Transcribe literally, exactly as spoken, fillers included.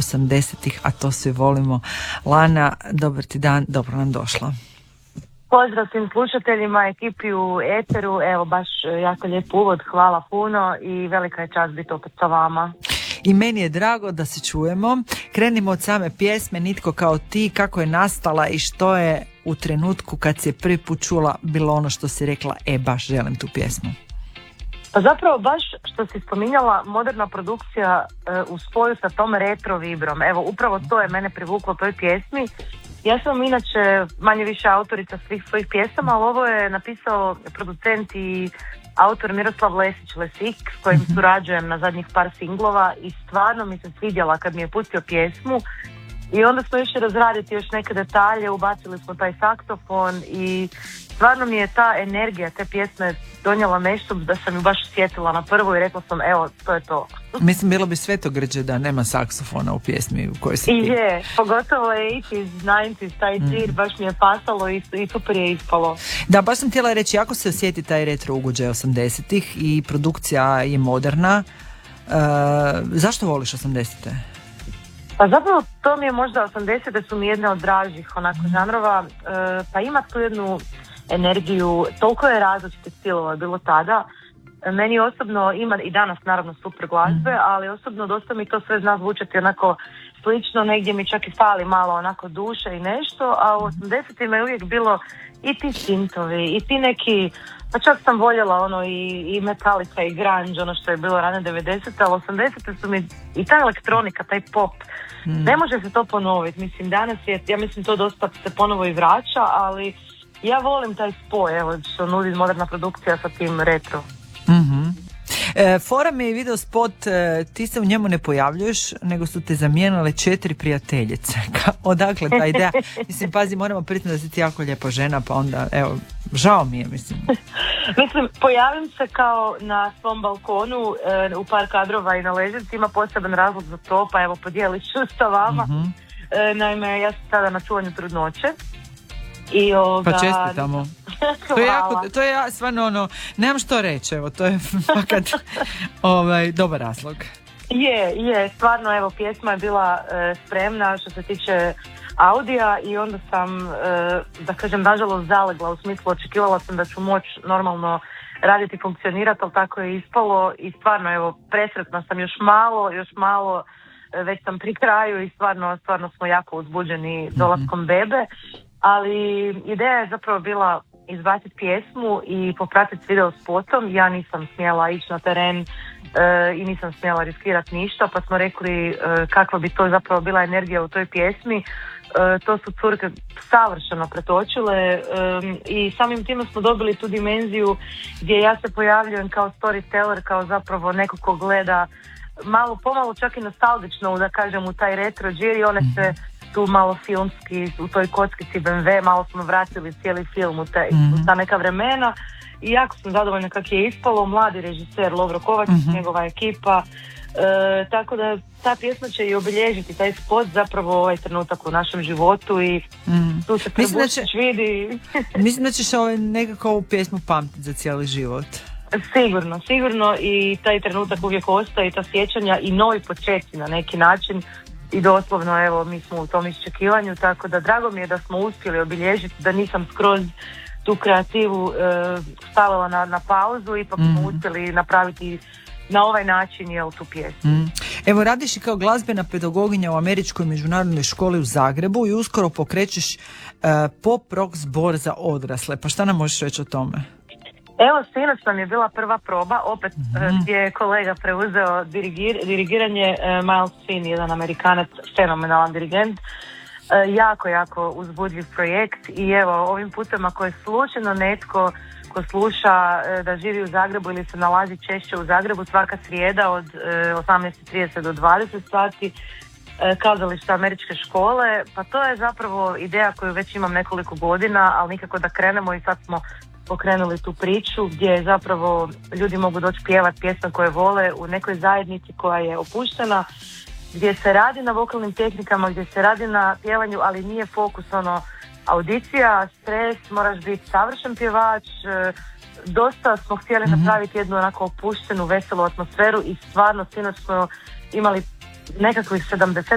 osamdesetih, a to svi volimo. Lana, dobar ti dan, dobro nam došla. Pozdrav svim slušateljima, ekipi u Eteru, evo baš jako lijep uvod, hvala puno i velika je čast biti opet sa vama. I meni je drago da se čujemo. Krenimo od same pjesme Nitko kao ti, kako je nastala i što je u trenutku kad si je prvi put čula bilo ono što si rekla, e baš želim tu pjesmu. Pa zapravo baš što si spominjala, moderna produkcija e, u spoju sa tom retro vibrom, evo upravo to je mene privuklo toj pjesmi. Ja sam inače manje više autorica svih svojih pjesama, ali ovo je napisao producent i autor Miroslav Lesić Lesik, s kojim surađujem na zadnjih par singlova i stvarno mi se svidjela kad mi je pustio pjesmu i onda smo išli razraditi još neke detalje, ubacili smo taj saksofon i stvarno mi je ta energija te pjesme donijela nešto da sam ju baš osjetila na prvu i rekla sam evo, to je to. Mislim, bilo bi svetogrđe da nema saksofona u pjesmi u kojoj si ti. I je, pogotovo je osamdesetih, devedesetih, taj džir, mm. baš mi je pasalo i, i super je ispalo. Da, baš sam htjela reći, jako se osjeti taj retro ugođaj osamdesetih i produkcija je moderna. Uh, zašto voliš osamdesete? Pa zapravo to mi je možda osamdesete su mi jedne od dražih onako žanrova, uh, pa ima tu jednu energiju, toliko je različitih stilova bilo tada. Meni osobno ima i danas naravno super glazbe, ali osobno dosta mi to sve zna zvučati onako slično, negdje mi čak i fali malo onako duše i nešto, a u osamdesetima je uvijek bilo i ti sintovi, i ti neki, pa čak sam voljela ono i, i Metallica i grunge, ono što je bilo rane devedesete, ali osamdesete su mi i ta elektronika, taj pop, mm. ne može se to ponoviti, mislim danas je, ja mislim to dosta se ponovo i vraća, ali ja volim taj spoj, evo što nudi moderna produkcija sa tim retro. Mm-hmm. E, fora mi je video spot, e, ti se u njemu ne pojavljuješ, nego su te zamijenile četiri prijateljice. Odakle ta ideja? Mislim, pazi, moramo priznati da si ti jako lijepa žena, pa onda, evo, žao mi je, mislim. Mislim, pojavim se kao na svom balkonu e, u par kadrova i na ležanci, ima poseban razlog za to, pa evo, podijelit ću sa vama. Mm-hmm. E, naime, ja sam sada na čuvanju trudnoće. I ovoga... Pa čestitamo. To je jako, to je ja, stvarno ono, nemam što reći, evo, to je fakat ovaj, dobar razlog. Je, je, stvarno, evo, pjesma je bila e, spremna što se tiče audija i onda sam, e, da kažem, nažalost zalegla, u smislu očekivala sam da ću moći normalno raditi i funkcionirati, ali tako je ispalo i stvarno, evo, presretna sam još malo, još malo, već sam pri kraju i stvarno, stvarno smo jako uzbuđeni dolaskom bebe. Ali ideja je zapravo bila izbaciti pjesmu i popratiti video spotom. Ja nisam smjela ići na teren e, i nisam smjela riskirati ništa, pa smo rekli e, kakva bi to zapravo bila energija u toj pjesmi. E, to su curke savršeno pretočile e, i samim time smo dobili tu dimenziju gdje ja se pojavljujem kao storyteller, kao zapravo neko ko gleda malo pomalo čak i nostalgično, da kažem, u taj retro džir i one se tu malo filmski, u toj kockici be em ve, malo smo vratili cijeli film u, te, mm-hmm. u ta neka vremena i jako sam zadovoljna kako je ispalo, mladi režiser Lovro Kovačić, mm-hmm. njegova ekipa, e, tako da ta pjesma će i obilježiti taj spot, zapravo ovaj trenutak u našem životu i mm. tu se Trbušić vidi. Mislim da ćeš ovaj nekako ovu pjesmu pamtiti za cijeli život. Sigurno, sigurno i taj trenutak uvijek ostaje, ta sjećanja i novi početci na neki način. I doslovno, evo, mi smo u tom iščekivanju, tako da drago mi je da smo uspjeli obilježiti, da nisam skroz tu kreativu e, stavila na, na pauzu, ipak mm. smo uspjeli napraviti na ovaj način, jel, tu pjesmu. Mm. Evo, radiš i kao glazbena pedagoginja u Američkoj međunarodnoj školi u Zagrebu i uskoro pokrećeš e, pop rock zbor za odrasle, pa šta nam možeš reći o tome? Evo, sinoć nam je bila prva proba, opet mm-hmm. gdje je kolega preuzeo dirigir, dirigiranje, uh, Miles Finn, jedan Amerikanac, fenomenalan dirigent, uh, jako, jako uzbudljiv projekt i evo, ovim putem ako je slučajno netko ko sluša uh, da živi u Zagrebu ili se nalazi češće u Zagrebu, svaka srijeda od uh, osamnaest i trideset do dvadeset sati, uh, kazališta Američke škole, pa to je zapravo ideja koju već imam nekoliko godina, ali nikako da krenemo i sad smo pokrenuli tu priču gdje zapravo ljudi mogu doći pjevati pjesme koje vole u nekoj zajednici koja je opuštena, gdje se radi na vokalnim tehnikama, gdje se radi na pjevanju, ali nije fokus ono audicija, stres, moraš biti savršen pjevač. Dosta smo htjeli mm-hmm. napraviti jednu onako opuštenu, veselu atmosferu i stvarno sinoć smo imali nekakvih sedamdeset